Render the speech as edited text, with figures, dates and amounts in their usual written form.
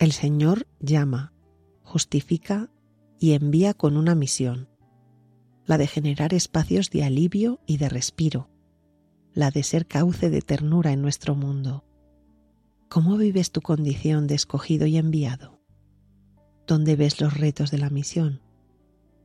El Señor llama, justifica y envía con una misión, la de generar espacios de alivio y de respiro, la de ser cauce de ternura en nuestro mundo. ¿Cómo vives tu condición de escogido y enviado? ¿Dónde ves los retos de la misión?